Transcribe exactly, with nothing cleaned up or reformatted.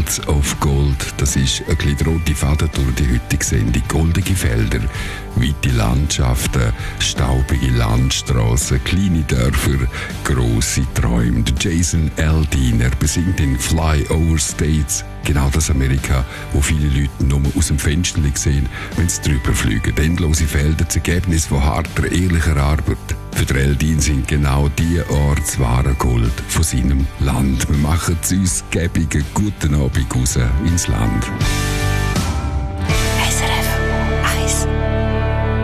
Fields of Gold, das ist ein bisschen der rote Faden durch die heutige Sendung. Goldige Felder, weite Landschaften, staubige Landstraßen, kleine Dörfer, grosse Träume. Jason Aldean, er besingt in Flyover States genau das Amerika, wo viele Leute nur aus dem Fenster sehen, wenn sie drüber fliegen. Endlose Felder, das Ergebnis von harter, ehrlicher Arbeit. Für den Aldean sind genau die Orte das wahre Gold von seinem Land. Wir machen es uns gäbigen guten Abend raus ins Land.